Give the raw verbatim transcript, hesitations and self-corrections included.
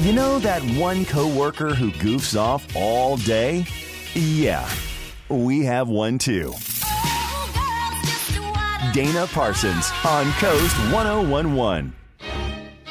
You know that one coworker who goofs off all day? Yeah, we have one too. Dana Parsons on Coast one oh one one.